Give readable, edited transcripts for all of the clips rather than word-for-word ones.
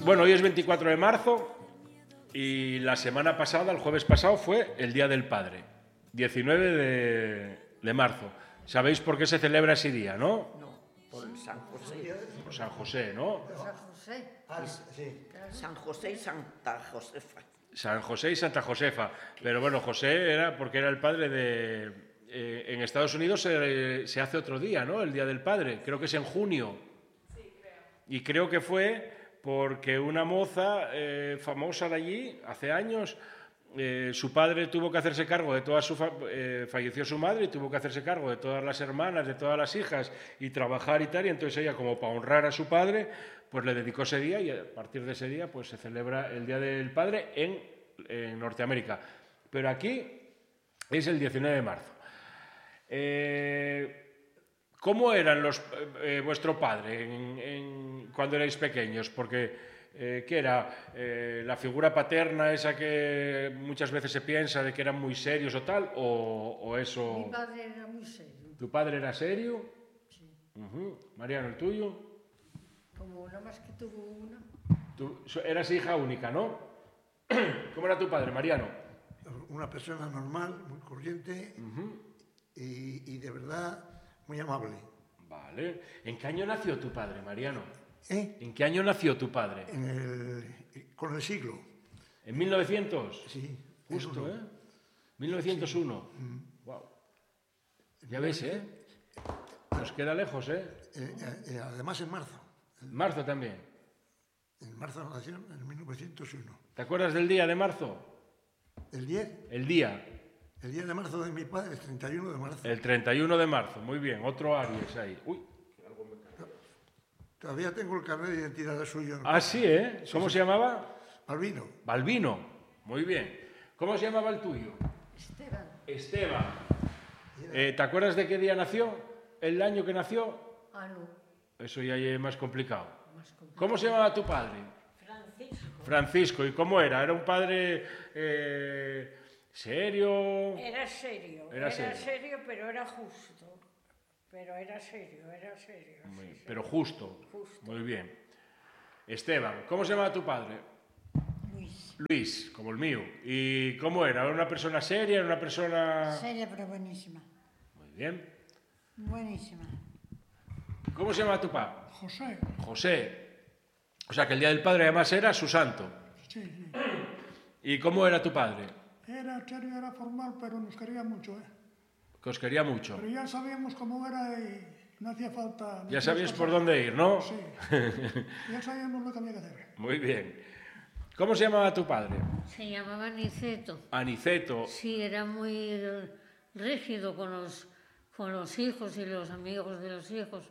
bueno, hoy es 24 de marzo y la semana pasada, el jueves pasado, fue el Día del Padre, 19 de marzo. ¿Sabéis por qué se celebra ese día, no? No, por San José. Por San José, ¿no? San José. Sí. San José y Santa Josefa. San José y Santa Josefa. Pero bueno, José era porque era el padre de... en Estados Unidos se hace otro día, ¿no? El Día del Padre. Creo que es en junio. Sí, creo. Y creo que fue porque una moza famosa de allí, hace años, su padre tuvo que hacerse cargo de toda su... falleció su madre y tuvo que hacerse cargo de todas las hermanas, de todas las hijas y trabajar y tal. Y entonces ella, como para honrar a su padre, pues le dedicó ese día y a partir de ese día pues se celebra el Día del Padre en Norteamérica. Pero aquí es el 19 de marzo. ¿Cómo eran vuestro padre cuando erais pequeños? Porque, ¿qué era? ¿La figura paterna esa que muchas veces se piensa de que eran muy serios o tal? ¿O eso...? Mi padre era muy serio. ¿Tu padre era serio? Sí. Mariano, ¿el tuyo? Como una más que tuvo una. Tú eras hija única, ¿no? ¿Cómo era tu padre, Mariano? Una persona normal, muy corriente y de verdad muy amable. Vale. ¿En qué año nació tu padre, Mariano? ¿En qué año nació tu padre? Con el siglo. ¿En 1900? Sí. Justo, 1901. Wow. Ya ves, Nos queda lejos, Además en marzo. Marzo también. En marzo nació en 1901. ¿Te acuerdas del día de marzo? ¿El 10? El día. El día de marzo de mi padre, el 31 de marzo. El 31 de marzo, muy bien. Otro Aries ahí. Uy. Todavía tengo el carnet de identidad suyo. Ah, sí, ¿Cómo se llamaba? Balbino. Balbino. Muy bien. ¿Cómo se llamaba el tuyo? Esteban. Esteban. ¿Te acuerdas de qué día nació? ¿El año que nació? Ah, no. Eso ya es más complicado. Más complicado. ¿Cómo se llamaba tu padre? Francisco. Francisco. ¿Y cómo era? ¿Era un padre serio? Era serio, pero era justo. Pero era serio. Sí. Pero justo. Justo. Muy bien. Esteban. ¿Cómo se llamaba tu padre? Luis. Luis, como el mío. ¿Y cómo era? ¿Era una persona seria? ¿Era una persona...? Seria, pero buenísima. Muy bien. Buenísima. ¿Cómo se llama tu papá? José, José. O sea que el Día del Padre además era su santo. sí, sí. ¿Y cómo era tu padre? Era serio, era formal, pero nos quería mucho, ¿eh? Que os quería mucho. Pero ya sabíamos cómo era y no hacía falta... Ya sabías por dónde ir, ¿no? Sí. Ya sabíamos lo que había que hacer. Muy bien. ¿Cómo se llamaba tu padre? Se llamaba Aniceto. Aniceto. Sí, era muy rígido con los hijos y los amigos de los hijos.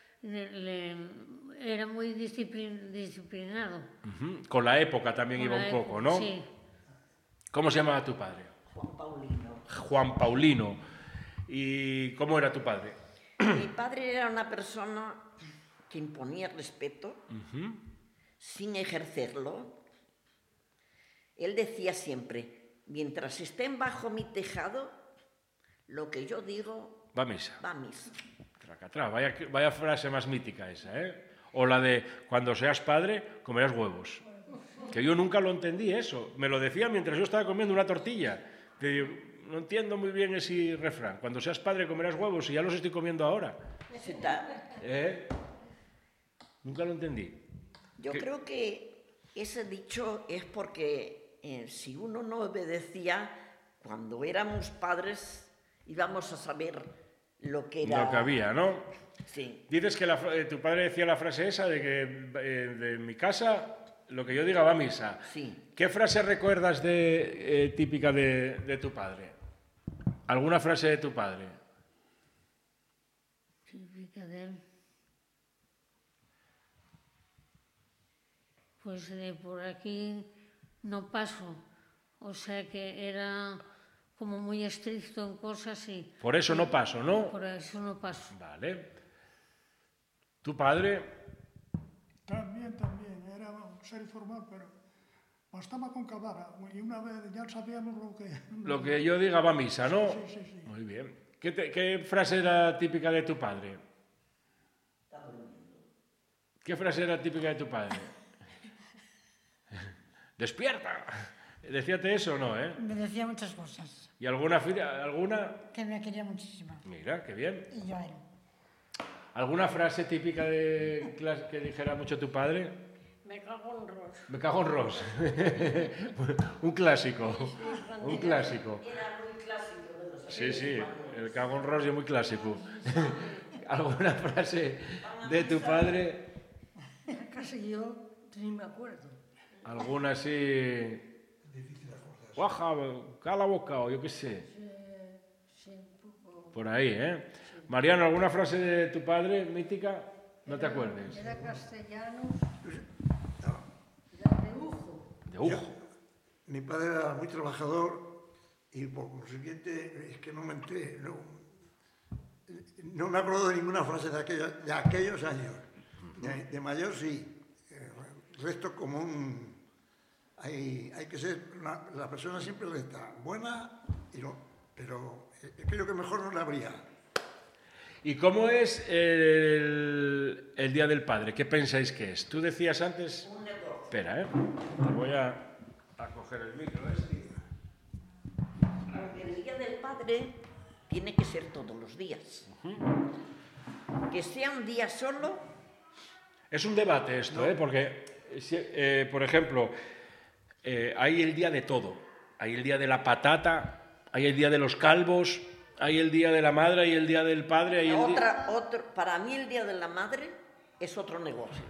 Era muy disciplinado. Con la época también Con iba la un poco, ¿no? Sí. ¿Cómo se llamaba tu padre? Juan Paulino. Juan Paulino. ¿Y cómo era tu padre? Mi padre era una persona que imponía respeto sin ejercerlo. Él decía siempre, mientras estén bajo mi tejado, lo que yo digo Va a misa. va a misa. Tracatrá. Vaya frase más mítica esa, O la de, cuando seas padre, comerás huevos. Que yo nunca lo entendí eso. Me lo decía mientras yo estaba comiendo una tortilla. Te digo, no entiendo muy bien ese refrán. Cuando seas padre comerás huevos y ya los estoy comiendo ahora. Nunca lo entendí. Yo creo que ese dicho es porque si uno no obedecía, cuando éramos padres íbamos a saber lo que era... Lo que había, ¿no? Sí. Dices que tu padre decía la frase esa de que de mi casa lo que yo diga va a misa. Sí. ¿Qué frase recuerdas típica de tu padre? ¿Alguna frase de tu padre? Típica de él. Pues de por aquí no paso. O sea que era como muy estricto en cosas y... Por eso no paso, ¿no? Por eso no paso. Vale. ¿Tu padre? También, era un ser formal, pero bastaba con cabara. Y una vez ya sabíamos lo que... Lo que yo diga va a misa, ¿no? Sí. Muy bien. ¿Qué frase era típica de tu padre? ¿Qué frase era típica de tu padre? ¡Despierta! Decíate eso o no, ¿eh? Me decía muchas cosas, ¿Y alguna? que me quería muchísimo. Mira, qué bien. Y yo a él. ¿Alguna frase típica de clase que dijera mucho tu padre? Me cago en Ross. Me cago en Ross. Un clásico. Un clásico. Era muy clásico de los Sí, sí, el cago en Ross es muy clásico. ¿Alguna frase de tu padre? Casi yo ni me acuerdo. ¿Alguna así? Guaja, cala la boca o yo qué sé. Sí, un poco. Por ahí, ¿eh? Mariano, ¿alguna frase de tu padre mítica? No te acuerdes. Era castellano, No, era de Ujo. De Ujo. mi padre era muy trabajador y por consiguiente es que no me enteré, no me acuerdo de ninguna frase de aquellos años. De mayor sí, el resto común. Hay que ser la persona siempre recta, buena, pero creo que mejor no la habría. ¿Y cómo es el Día del Padre? ¿Qué pensáis que es? Tú decías antes... Un negocio. Espera, ¿eh? Te voy a coger el micro. Porque el Día del Padre tiene que ser todos los días. Que sea un día solo, Es un debate esto, ¿eh? Porque, por ejemplo, hay el día de todo. Hay el día de la patata, hay el día de los calvos, hay el día de la madre, hay el día del padre, hay el día... para mí el Día de la Madre es otro negocio.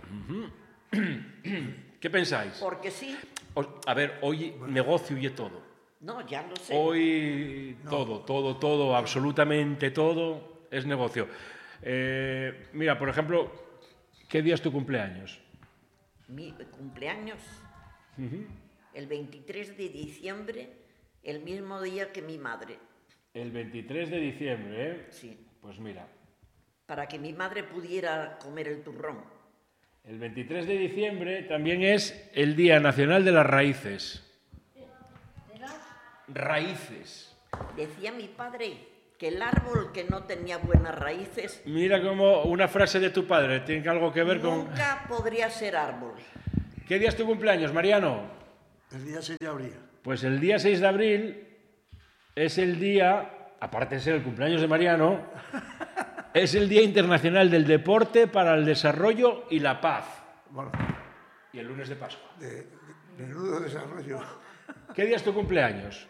¿Qué pensáis? Porque sí, A ver, hoy negocio y todo. no, ya lo sé. Hoy todo, absolutamente todo es negocio. Mira, por ejemplo, ¿qué día es tu cumpleaños? Mi cumpleaños, el 23 de diciembre, el mismo día que mi madre. El 23 de diciembre, ¿eh? Sí, Pues mira, para que mi madre pudiera comer el turrón. el 23 de diciembre también es el Día Nacional de las Raíces. Raíces. Decía mi padre que el árbol que no tenía buenas raíces Mira cómo una frase de tu padre tiene algo que ver con... nunca podría ser árbol. ¿Qué día es tu cumpleaños, Mariano? El día 6 de abril. Pues el día 6 de abril es el día, aparte de ser el cumpleaños de Mariano, es el Día Internacional del Deporte para el Desarrollo y la Paz. Bueno, Y el lunes de Pascua. de menudo desarrollo. ¿Qué día es tu cumpleaños?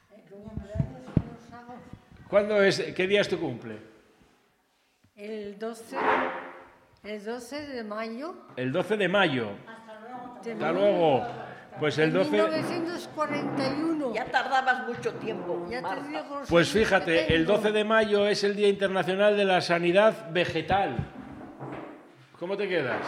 ¿Qué día es tu cumple? El 12 de mayo El 12 de mayo. de Hasta luego. Pues el 12... 1941. Ya tardabas mucho tiempo, Ya te Marta. digo los Pues años que fíjate, el tengo. 12 de mayo es el Día Internacional de la Sanidad Vegetal. ¿Cómo te quedas?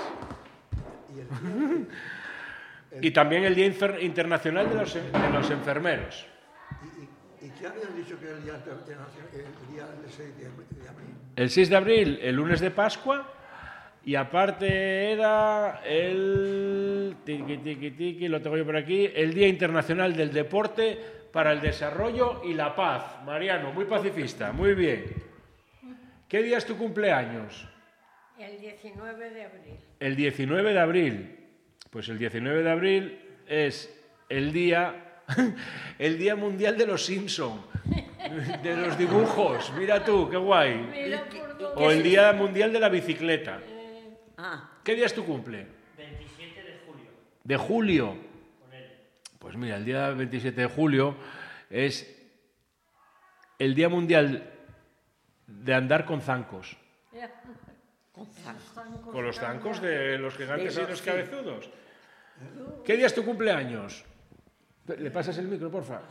Y también el Día Internacional de los Enfermeros. ¿Y qué habían dicho que era el día del 6 de abril? El 6 de abril, el lunes de Pascua, y aparte era el... Tiki, lo tengo yo por aquí, el Día Internacional del Deporte para el Desarrollo y la Paz. Mariano, muy pacifista, muy bien. ¿Qué día es tu cumpleaños? El 19 de abril. El 19 de abril. Pues el 19 de abril es el día mundial de los Simpson, de los dibujos. Mira tú, qué guay. Mira por dónde. O el día mundial de la bicicleta. Ah, ¿Qué día es tu cumple? 27 de julio. De julio. Con él. Pues mira, el día 27 de julio es el día mundial de andar con zancos. con zancos. Con los zancos de los gigantes De y los- los sí. cabezudos. ¿Qué día es tu cumpleaños? ¿Le pasas el micro, porfa?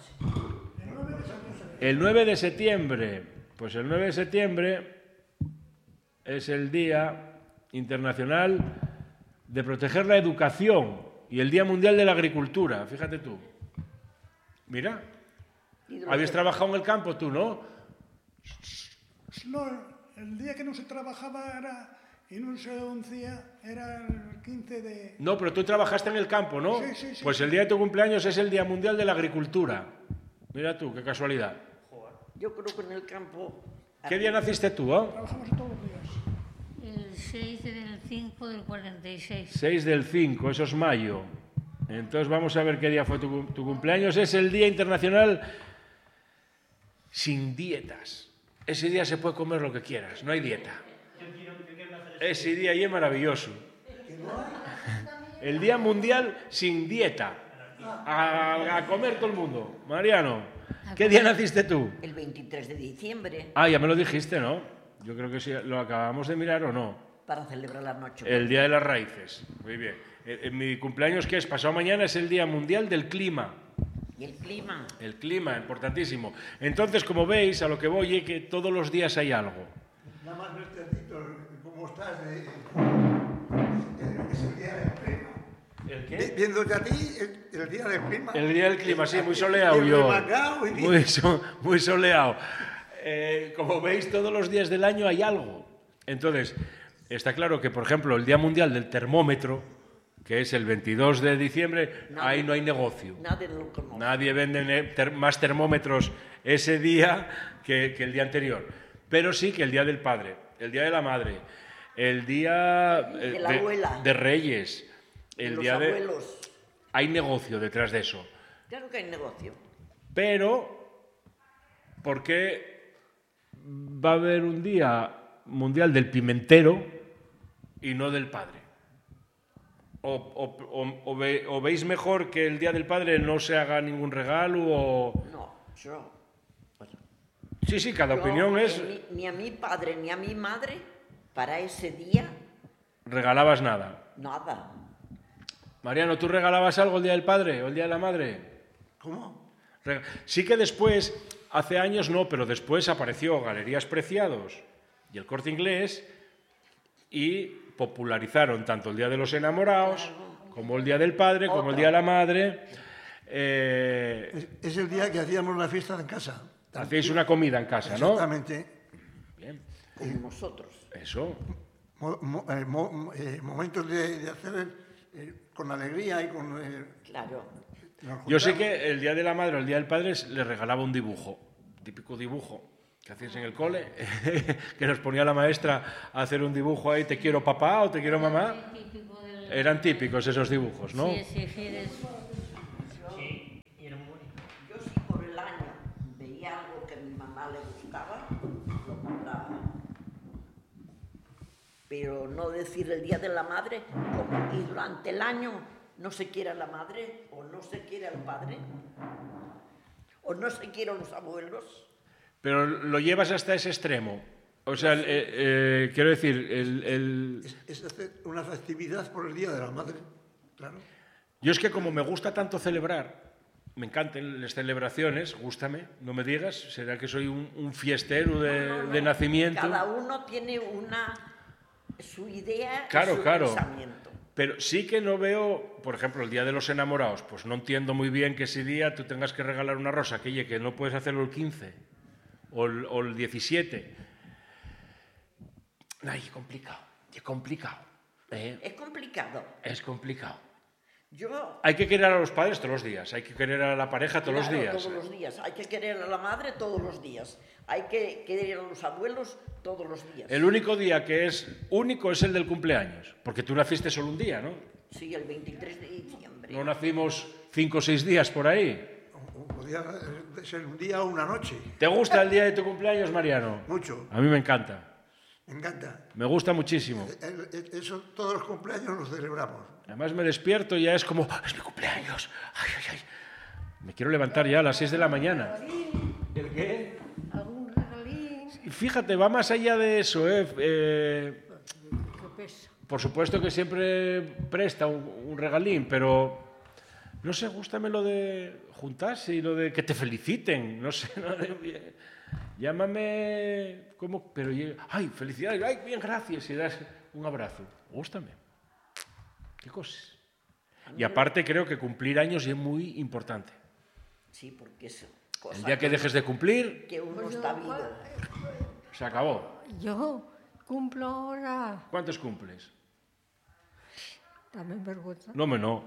El 9 de septiembre. Pues el 9 de septiembre es el Día Internacional de Proteger la Educación y el Día Mundial de la Agricultura. Fíjate tú. Mira, Y de los habías que- trabajado en el campo tú, ¿no? No, el día que no se trabajaba y no se uncía era el 15 de... No, pero tú trabajaste en el campo, ¿no? Sí, sí, sí. Pues el día de tu cumpleaños es el Día Mundial de la Agricultura. Mira tú, qué casualidad. Yo creo que en el campo... ¿Qué día naciste tú, ah? Trabajamos todos los días. El 6 del 5 del 46. 6 del 5, eso es mayo. Entonces vamos a ver qué día fue tu cumpleaños. Es el Día Internacional sin dietas. Ese día se puede comer lo que quieras, no hay dieta. Ese día ahí es maravilloso. El Día Mundial sin dieta. A comer todo el mundo. Mariano, ¿qué día naciste tú? El 23 de diciembre, Ah, ya me lo dijiste, ¿no? Yo creo que sí, lo acabamos de mirar o no. para celebrar la noche. El Día de las Raíces. Muy bien. Mi cumpleaños, que es pasado mañana, es el Día Mundial del Clima. Y el clima. El clima, importantísimo. Entonces, como veis, a lo que voy es que todos los días hay algo. Nada más verte a ti, cómo estás, es el día del clima. ¿El qué? Viéndote a ti, el día del clima. El Día del Clima, sí, muy soleado yo. Muy soleado. Como veis, todos los días del año hay algo. Entonces, está claro que, por ejemplo, el Día Mundial del Termómetro, que es el 22 de diciembre, ahí no hay negocio. Nadie lo conoce. Nadie vende más termómetros ese día que el día anterior. Pero sí que el Día del Padre, el Día de la Madre, el Día De la abuela. de Reyes, el los Día abuelos. Hay negocio detrás de eso. Claro que hay negocio. Pero, ¿por qué va a haber un Día Mundial del Pimentero y no del Padre? ¿O veis mejor que el Día del Padre no se haga ningún regalo? No, yo. Sí, cada yo, opinión es... Ni a mi padre ni a mi madre, para ese día, Regalabas nada. nada. Mariano, ¿tú regalabas algo el Día del Padre o el Día de la Madre? ¿Cómo? Sí que después, hace años no, pero después apareció Galerías Preciados y el Corte Inglés y popularizaron tanto el Día de los Enamorados como el Día del Padre, como el Día de la Madre. Es el día que hacíamos la fiesta en casa. Hacéis una comida en casa, ¿no? Exactamente. Bien, Como nosotros. eso. Momentos de hacer con alegría y con... Claro. Yo sé que el Día de la Madre o el Día del Padre les regalaba un dibujo, típico dibujo que hacías en el cole, que nos ponía la maestra a hacer un dibujo ahí, te quiero papá o te quiero mamá. Eran típicos esos dibujos, ¿no? Sí, exigir eso. Sí, y era muy bonito. Yo si por el año veía algo que a mi mamá le gustaba, lo compraba. Pero no decir el Día de la Madre, como y durante el año no se quiere a la madre, o no se quiere al padre, o no se quiere a los abuelos. Pero lo llevas hasta ese extremo. O sea, quiero decir, Es hacer una festividad por el Día de la Madre, claro. yo es que como me gusta tanto celebrar, me encantan las celebraciones, gústame, no me digas, será que soy un fiestero de nacimiento. Cada uno tiene su idea Claro, y su claro. pensamiento. Pero sí que no veo, por ejemplo, el Día de los Enamorados, pues no entiendo muy bien que ese día tú tengas que regalar una rosa, que no puedes hacerlo el 15 o el 17. Ay, complicado, es complicado. Es complicado. Es complicado. Yo Hay que querer a los padres todos los días, hay que querer a la pareja todos Claro, los días. Todos los días. Hay que querer a la madre todos los días. Hay que querer a los abuelos todos los días. El único día que es único es el del cumpleaños, porque tú naciste solo un día, ¿no? Sí, el 23 de diciembre. No nacimos 5 o 6 días por ahí. Podía ser un día o una noche. ¿Te gusta el día de tu cumpleaños, Mariano? Mucho. A mí me encanta. Me encanta. Me gusta muchísimo. Eso todos los cumpleaños los celebramos. Además me despierto y ya es como, es mi cumpleaños. Ay, ay, ay. Me quiero levantar ya a las 6 de la mañana. ¿El qué? ¿Algún regalín? Fíjate, va más allá de eso. ¿Qué pesa? Por supuesto que siempre presta un regalín, pero no sé, gústame lo de juntarse y lo de que te feliciten. No sé, no de, llámame como, pero ay, felicidades, ay, bien, gracias, y das un abrazo. Gústame. ¿Qué cosas? Y aparte creo que cumplir años es muy importante. Sí, porque es cosa El día que dejes de cumplir, que uno está vivo. se acabó. Yo cumplo ahora. ¿Cuántos cumples? Dame vergüenza. No, no.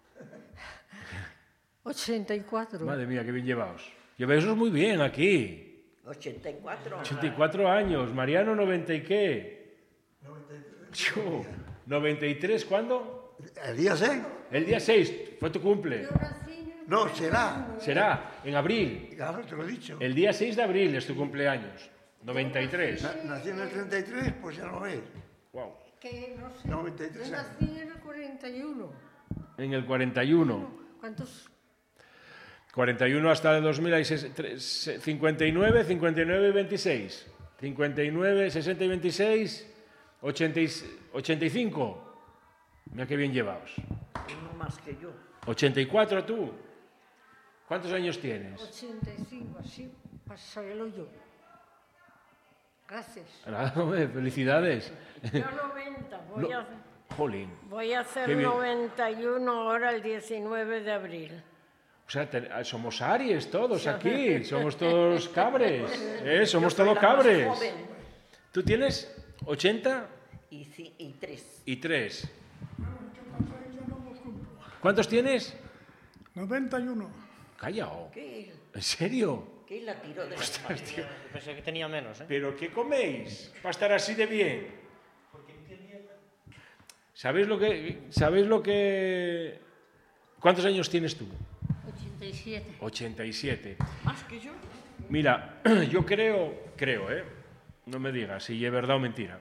84. Madre mía, qué bien llevaos. Lleváis muy bien aquí. 84. 84 años. Mariano, 90 y qué. 93. ¿Yo? ¿93 cuándo? ¿El día 6? El día 6 fue tu cumple. No, será. Será en abril. Claro, te lo he dicho. El día 6 de abril es tu cumpleaños. 93. Nací en el 33, pues ya lo ves. Wow. Que no sé. 93 Yo años. nací en el 41. En el 41. ¿Cuántos? 41 hasta el 2000 hay 59, 59 y 26. 59, 60 y 26, 85. Mira qué bien llevaos. Uno más que yo. 84 tú. ¿Cuántos años tienes? 85, así, pasarlo yo. Gracias. Felicidades. Yo 90, Jolín. voy a hacer Qué bien. 91 ahora el 19 de abril. O sea, somos Aries todos aquí, somos todos cabres, somos Yo soy todos la más cabres. joven. ¿Tú tienes 80 Y 3. y 3? Yo no los cumplo. ¿Cuántos tienes? 91. Callao. ¿Qué? ¿En serio? ¿Qué la tiró de la Yo pensé que tenía menos, ¿eh? ¿Pero qué coméis para estar así de bien? ¿Sabéis lo que... ¿Cuántos años tienes tú? 87. 87. Más que yo. Mira, yo creo, no me digas si es verdad o mentira.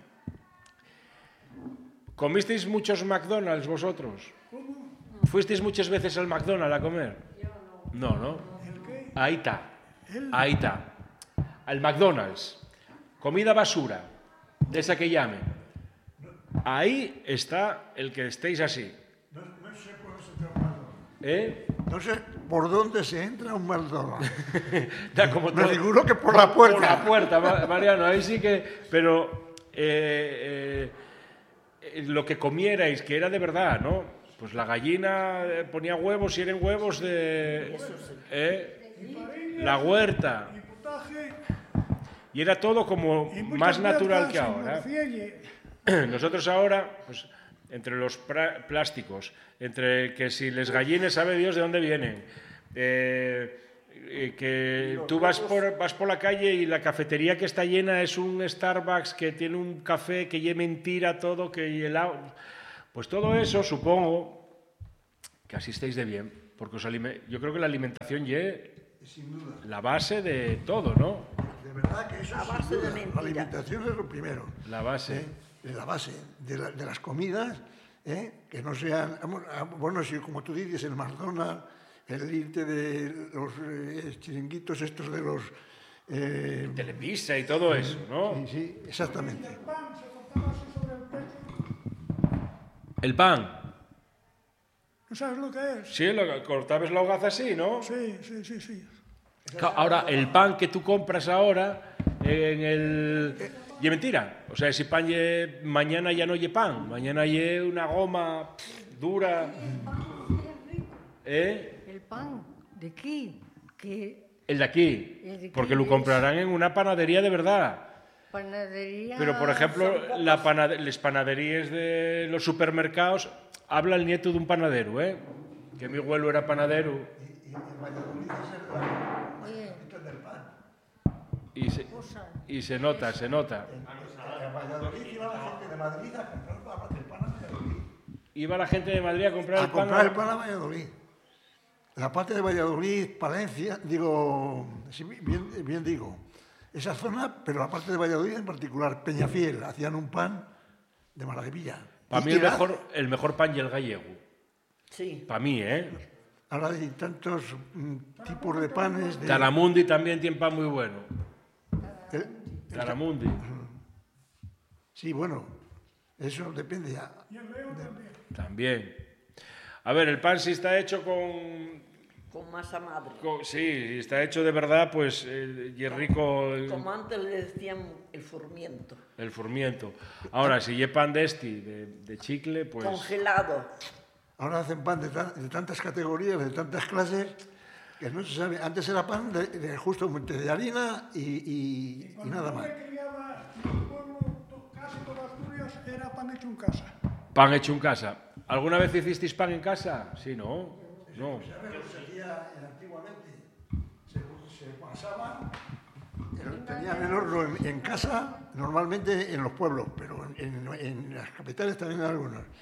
¿Comisteis muchos McDonald's vosotros? ¿Fuisteis muchas veces al McDonald's a comer? No, ¿no? Ahí está. Ahí está. Al McDonald's. Comida basura. De esa que llamen. Ahí está el que estéis así. No sé por dónde se entra un McDonald's. ¿Eh? No sé por dónde se entra un McDonald's. Da como Me todo- figuro que por la puerta. Por la puerta, Mariano, ahí sí que... Pero lo que comierais, que era de verdad, ¿no? Pues la gallina ponía huevos y eran huevos de... La huerta. Y potaje, Y era todo como y muchas más natural huertas, que y ahora. morcielle. Nosotros ahora, pues, entre los plásticos, entre que si les gallines sabe Dios de dónde vienen, que tú vas por la calle y la cafetería que está llena es un Starbucks que tiene un café que lleve mentira todo, que helado. Pues todo eso, supongo, que así estéis de bien, porque yo creo que la alimentación es la base de todo, ¿no? De verdad que eso A es base sin de duda. mentira. La alimentación es lo primero. La base. La base de las comidas, que no sean... Bueno, si como tú dices, el McDonald's, el irte de los chiringuitos estos de los... Telepizza y todo eso, ¿no? Sí, sí, exactamente. El pan se cortaba así sobre el pecho. El pan. ¿No sabes lo que es? Sí, cortabas la hogaza así, ¿no? Sí, sí, sí, sí. Ahora, el pan que tú compras ahora en el... Y es mentira. O sea, ese pan mañana ya no lle pan. Mañana lle una goma dura. El pan de aquí, que El de aquí. El de aquí Porque lo es- comprarán en una panadería de verdad. panadería... Pero, por ejemplo, las panaderías de los supermercados, habla el nieto de un panadero, ¿eh? Que mi abuelo era panadero. Oye, Y se nota, se nota. En Valladolid iba la gente de Madrid a comprar el pan a Valladolid. Iba la gente de Madrid a comprar A el pan. comprar el pan a Valladolid. La parte de Valladolid, Palencia, digo, sí, bien digo, esa zona, pero la parte de Valladolid en particular, Peñafiel, hacían un pan de maravilla. Para Y mí que el mejor pan y el gallego. Sí. Para mí, ¿eh? ahora hay tantos tipos de panes. Taramundi también tiene pan muy bueno. Taramundi. Sí, bueno, eso depende ya. Y el león también. También. A ver, el pan si está hecho con... Con masa madre. Sí, está hecho de verdad, pues, y es rico Como antes le decían el furmiento. el furmiento. Ahora, si es pan de de chicle, pues... Congelado. Ahora hacen pan de tantas categorías, de tantas clases, que no se sabe. Antes era pan justamente de harina y nada más. Cuando yo me criaba en el pueblo, casi toda Asturias, era pan hecho en casa. Pan hecho en casa. ¿Alguna vez hicisteis pan en casa? Sí, ¿no? No. Se hacía antiguamente, se pasaban, tenían el horno en casa, normalmente en los pueblos, pero en las capitales también en algunos.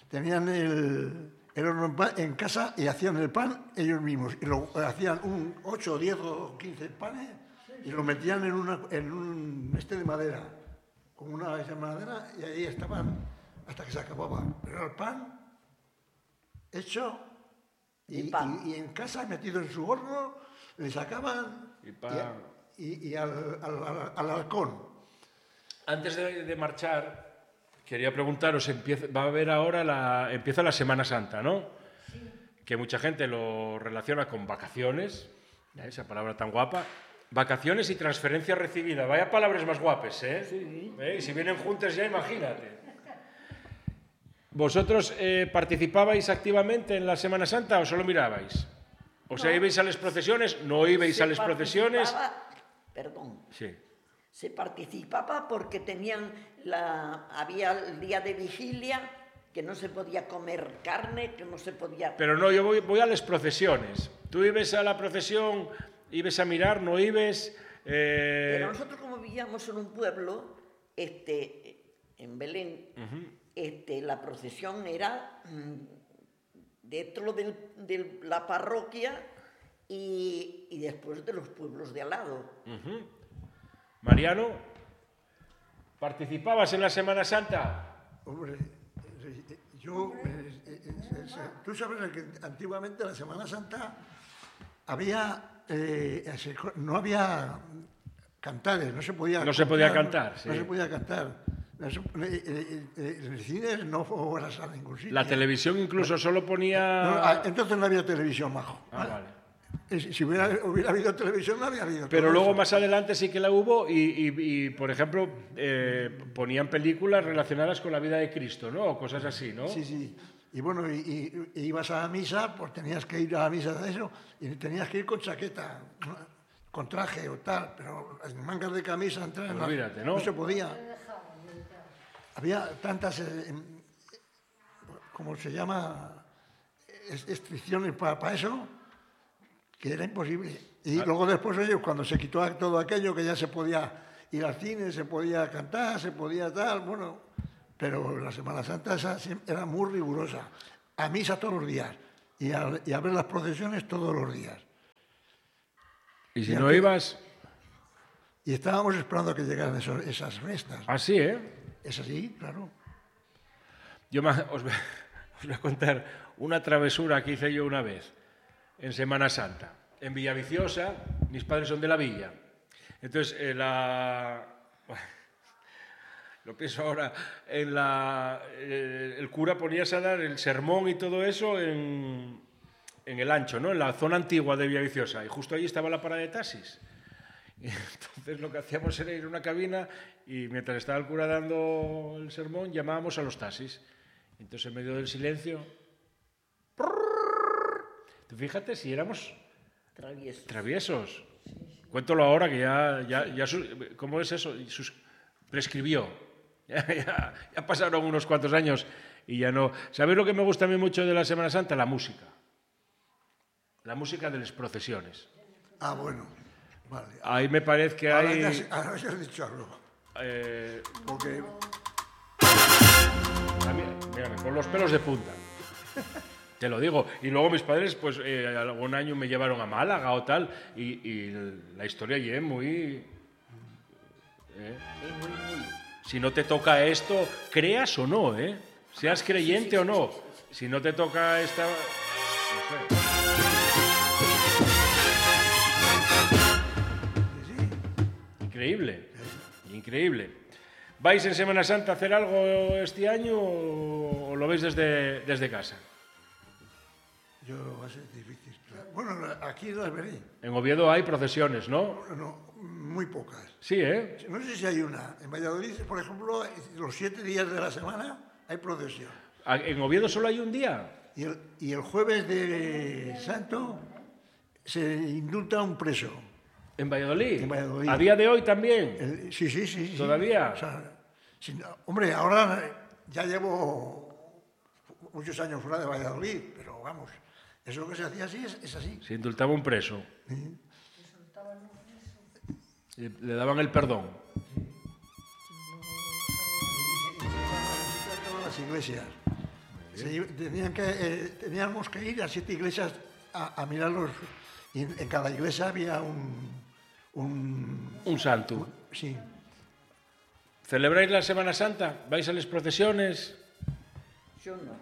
tenían el horno en casa y hacían el pan ellos mismos. Y hacían 8, 10 o 15 panes y lo metían en un de madera, con una de madera, y ahí estaban hasta que se acababa. Pero era el pan hecho y en casa, metido en su horno, le sacaban y al halcón. Antes de marchar, quería preguntaros, va a haber ahora empieza la Semana Santa, ¿no? Sí. Que mucha gente lo relaciona con vacaciones, esa palabra tan guapa. Vacaciones y transferencia recibida. Vaya palabras más guapes, ¿eh? Sí. Y si vienen juntas ya, imagínate. ¿Vosotros participabais activamente en la Semana Santa o solo mirabais? O sea, ¿ibais a las procesiones? ¿No ibais a las procesiones? Perdón. Sí. Se participaba porque había el día de vigilia, que no se podía comer carne, que no se podía... Pero no, yo voy a las procesiones. ¿Tú ibas a la procesión, ibas a mirar, no ibas? Pero nosotros, como vivíamos en un pueblo, en Belén, la procesión era dentro de la parroquia y después de los pueblos de al lado. Mariano, ¿participabas en la Semana Santa? Hombre, yo... tú sabes que antiguamente en la Semana Santa no había cantares, no se podía... No se podía cantar, sí. No se podía cantar. En el cine no fueras a ningún sitio. La televisión incluso solo ponía... entonces no había televisión, majo. Vale. Si hubiera habido televisión, no había habido. Pero luego más adelante sí que la hubo y por ejemplo, ponían películas relacionadas con la vida de Cristo, ¿no? O cosas así, ¿no? Sí. Y bueno, y ibas a la misa, pues tenías que ir a la misa de eso, y tenías que ir con chaqueta, con traje o tal, pero las mangas de camisa entrar no se podía. Había tantas, ¿cómo se llama? Restricciones para eso, que era imposible. Y luego después ellos, cuando se quitó todo aquello, que ya se podía ir al cine, se podía cantar, se podía tal, bueno, pero la Semana Santa esa era muy rigurosa. A misa todos los días y a ver las procesiones todos los días. ¿Y si no ibas? Y estábamos esperando a que llegaran esas fiestas. Ah, sí, ¿eh? Es así, claro. Yo os voy a contar una travesura que hice yo una vez. En Semana Santa, en Villaviciosa, mis padres son de la villa. Entonces, lo pienso ahora, el cura ponías a dar el sermón y todo eso en el Ancho, ¿no? En la zona antigua de Villaviciosa, y justo allí estaba la parada de taxis. Y entonces lo que hacíamos era ir a una cabina y mientras estaba el cura dando el sermón, llamábamos a los taxis. Entonces, en medio del silencio... Fíjate si éramos traviesos. Cuéntalo ahora que ya ¿cómo es eso? Prescribió. Ya pasaron unos cuantos años y ya no. ¿Sabéis lo que me gusta a mí mucho de la Semana Santa? La música. La música de las procesiones. Ah, bueno. Vale. Ahí me parece que hay... Ahora ya has dicho algo. Porque... Mírame, con los pelos de punta. Te lo digo. Y luego mis padres, pues, algún año me llevaron a Málaga o tal, y la historia allí es muy... Si no te toca esto, creas o no, seas creyente o no. Si no te toca esta... No sé. Increíble. ¿Vais en Semana Santa a hacer algo este año o lo veis desde casa? Yo va a ser difícil. Bueno, aquí las veré. En Oviedo hay procesiones, ¿no? No, muy pocas. Sí, ¿eh? No sé si hay una. En Valladolid, por ejemplo, los 7 días de la semana hay procesión. ¿En Oviedo solo hay un día? Y el jueves de Santo se indulta a un preso. ¿En Valladolid? En Valladolid. ¿A día de hoy también? Sí. ¿Todavía? O sea, hombre, ahora ya llevo muchos años fuera de Valladolid, pero vamos, eso que se hacía así es así. Se indultaba un preso. Sí. Le daban el perdón. Las iglesias. Teníamos que ir a 7 iglesias a mirarlos, y en cada iglesia había Un santo. sí. ¿Celebráis la Semana Santa? ¿Vais a las procesiones? Yo no.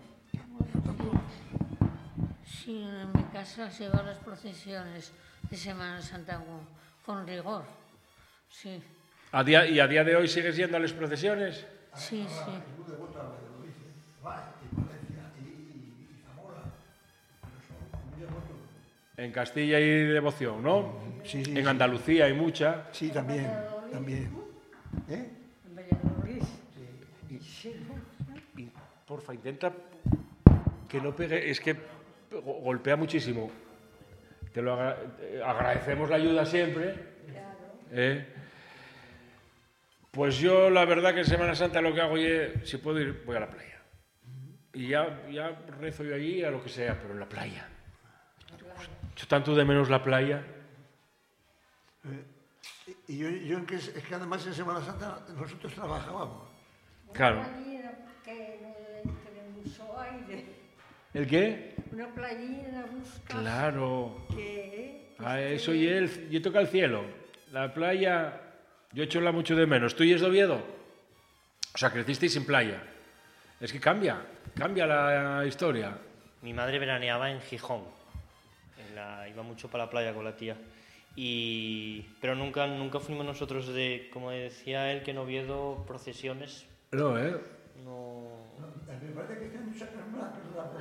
Sí, en mi casa se van las procesiones de Semana Santa con rigor. Sí, ¿Y a día de hoy sigues yendo a las procesiones? sí, sí. En Castilla hay devoción, ¿no? Sí, En Andalucía hay mucha. Sí, también. ¿Eh? En Valladolid. Y, porfa, intenta que no pegue, es que golpea muchísimo. Te lo agradecemos la ayuda siempre. Pues yo la verdad que en Semana Santa lo que hago es, si puedo ir, voy a la playa. Y ya rezo yo allí a lo que sea, pero en la playa. Yo tanto de menos la playa. Y yo es que además en Semana Santa nosotros trabajábamos. Claro. Una playera que le usó aire. ¿El qué? Una playera busca. Claro. Que Eso y toca el cielo. La playa, yo echo mucho de menos. ¿Tú y es de Oviedo? O sea, crecisteis sin playa. Es que cambia la historia. Mi madre veraneaba en Gijón. Iba mucho para la playa con la tía. Pero nunca fuimos nosotros como decía él, que en Oviedo procesiones. No, No. Me parece que este año sacan más,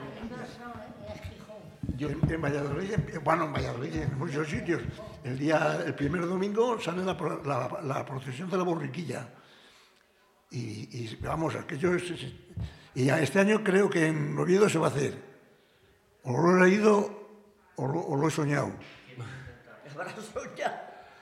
en Valladolid, en Valladolid, en muchos sitios, el primer domingo sale la procesión de la borriquilla. Y vamos, aquello es. Y este año creo que en Oviedo se va a hacer. O lo he leído o lo he soñado. Habrá soñado.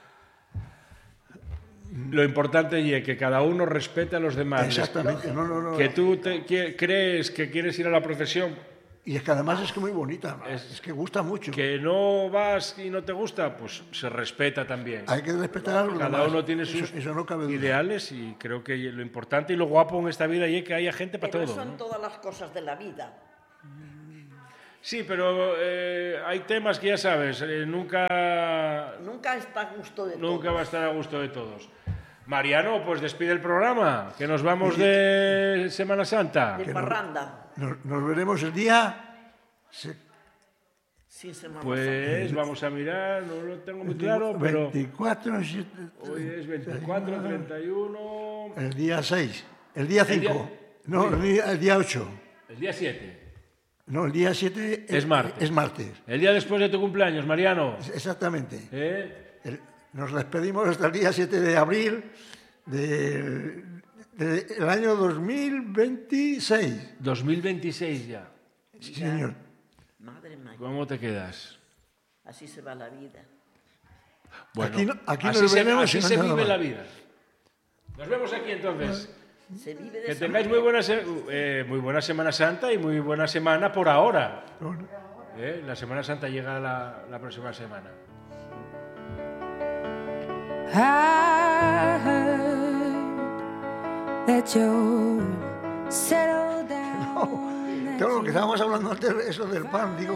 Lo importante es que cada uno respete a los demás. Exactamente. No. Que tú crees que quieres ir a la procesión. Y es que además es que muy bonita, es que gusta mucho. Que no vas y no te gusta, pues se respeta también. Hay que respetar a los demás. Cada uno tiene sus eso no cabe duda. ideales y creo que lo importante y lo guapo en esta vida es que haya gente para Pero todo. eso en ¿no? todas las cosas de la vida. Sí, pero hay temas que ya sabes, nunca está a gusto de todos. Nunca va a estar a gusto de todos. Mariano, pues despide el programa, que nos vamos de Semana Santa. De parranda. Nos veremos el día... Sí, Semana Pues Santa. vamos a mirar, no lo tengo muy claro, pero... 24... Hoy es 24, 31... El día 6, el día 5, el día 8. El día 7. No, el día 7 es martes. El día después de tu cumpleaños, Mariano. Exactamente. Nos despedimos hasta el día 7 de abril del año 2026. 2026 ya. Sí, señor. Madre mía. ¿Cómo te quedas? Así se va la vida. Bueno, aquí nos veremos así se vive la vida. Nos vemos aquí entonces. Se vive de que tengáis muy buena Semana Santa y muy buena semana por ahora. La Semana Santa llega la próxima semana. I heard that you settled down. Claro, lo que estábamos hablando antes, eso del pan, digo